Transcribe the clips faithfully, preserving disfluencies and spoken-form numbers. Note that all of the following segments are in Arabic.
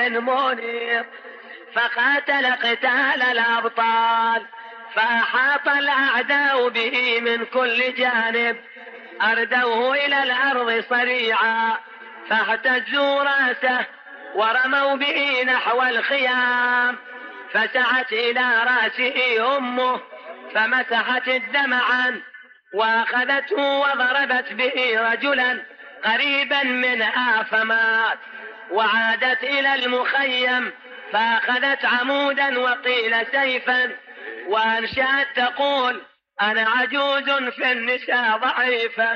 منير، فقاتل قتال الأبطال، فأحاط الأعداء به من كل جانب، أردوه إلى الأرض صريعا، فاهتزوا رأسه ورموا به نحو الخيام، فسعت إلى رأسه أمه فمسحت الدم عنه، وأخذته وضربت به رجلا قريبا منها فمات، وعادت إلى المخيم فأخذت عمودا وقيل سيفا، وأنشأت تقول: أنا عجوز في النساء ضعيفة،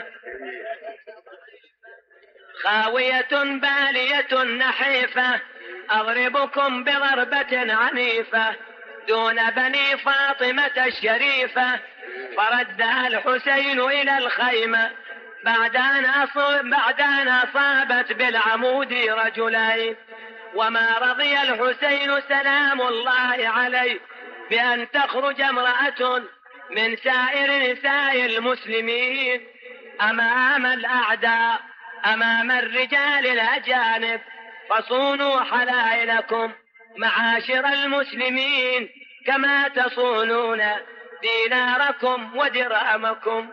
خاوية بالية نحيفة، أضربكم بضربة عنيفة دون بني فاطمة الشريفة. فردها الحسين إلى الخيمة بعد أن, أصاب بعد أن أصابت بالعمود رجلين، وما رضي الحسين سلام الله عليه بأن تخرج امرأة من سائر نساء المسلمين أمام الأعداء، أمام الرجال الأجانب. فصونوا حلائلكم معاشر المسلمين كما تصونون ديناركم ودرهمكم.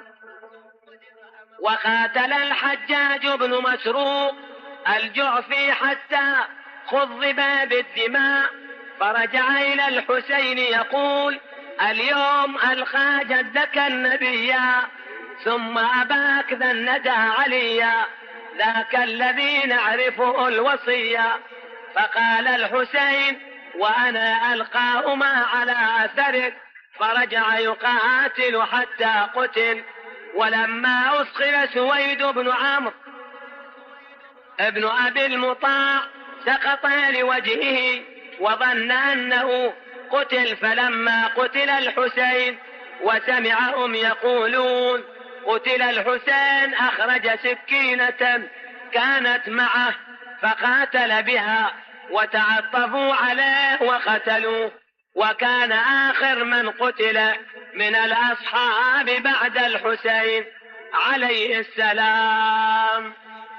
وقاتل الحجاج بن مسروق الجعفي حتى خضب بالدماء، فرجع إلى الحسين يقول: اليوم ألقى جدك النبيا، ثم أباك ذا الندى عليا، ذاك الذي نعرفه الوصية. فقال الحسين: وأنا ألقاهما على أثرك. فرجع يقاتل حتى قتل. ولما أثقل سويد بن عمرو ابن أبي المطاع سقط لوجهه وظن أنه قتل، فلما قتل الحسين وسمعهم يقولون قتل الحسين أخرج سكينة كانت معه فقاتل بها، وتعطفوا عليه وقتلوه، وكان آخر من قتل من الأصحاب بعد الحسين عليه السلام.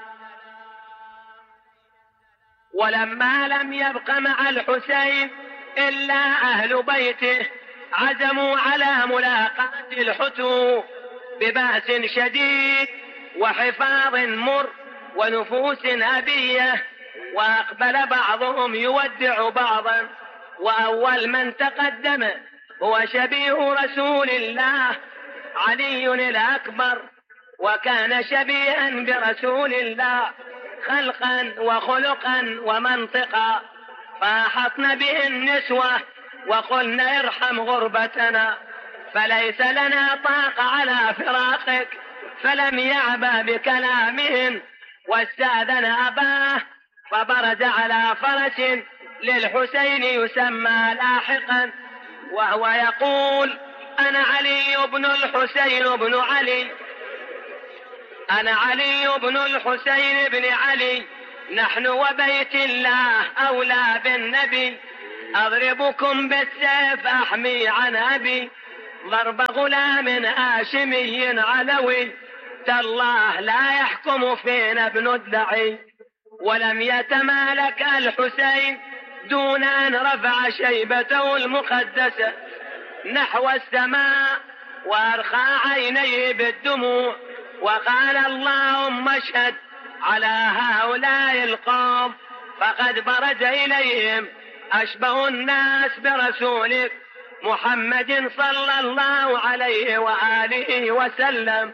ولما لم يبق مع الحسين إلا أهل بيته عزموا على ملاقاة الحتو ببأس شديد وحفاظ مر ونفوس أبية، وأقبل بعضهم يودع بعضا. وأول من تقدم هو شبيه رسول الله علي الأكبر، وكان شبيها برسول الله خلقا وخلقا ومنطقا. فأحطن به النسوة وقلن: ارحم غربتنا، فليس لنا طاقة على فراقك. فلم يعبأ بكلامهن، واستأذن أباه فبرز على فرس للحسين يسمى لاحقا، وهو يقول: أنا علي بن الحسين بن علي، أنا علي بن الحسين بن علي، نحن وبيت الله أولى بالنبي، أضربكم بالسيف أحمي عن أبي، ضرب غلام هاشمي علوي، تالله لا يحكم فينا ابن الدعي. ولم يتمالك الحسين دون أن رفع شيبته المقدسة نحو السماء وأرخى عينيه بالدموع، وقال: اللهم اشهد على هؤلاء القوم، فقد برز إليهم أشبه الناس برسولك محمد صلى الله عليه وآله وسلم.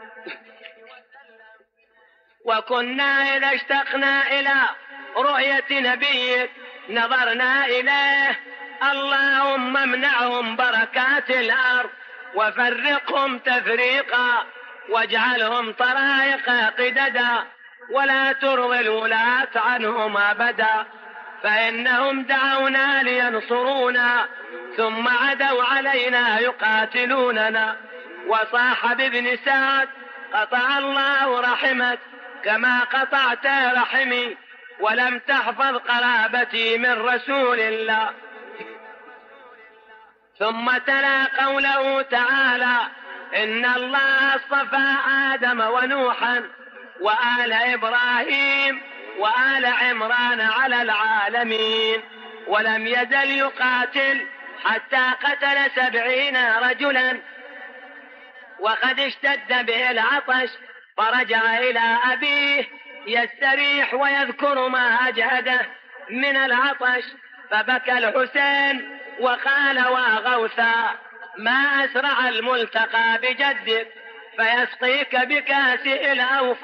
وكنا إذا اشتقنا إلى رؤية نبيك نظرنا إليه. اللهم امنعهم بركات الأرض وفرقهم تفريقا، واجعلهم طرائق قددا، ولا ترضي الولاة عنهم أبدا، فإنهم دعونا لينصرونا ثم عدوا علينا يقاتلوننا. وصاح بابن سعد: قطع الله رحمك كما قطعت رحمي، ولم تحفظ قرابتي من رسول الله. ثم تلا قوله تعالى: إن الله اصطفى آدم ونوحا وآل إبراهيم وآل عمران على العالمين، ولم يزل يقاتل حتى قتل سبعين رجلا. وقد اشتد به العطش فرجع إلى أبيه يستريح ويذكر ما أجهده من العطش، فبكى الحسين وقال: وغوثا، ما أسرع الملتقى بجدك فيسقيك بكاسئ الأوفى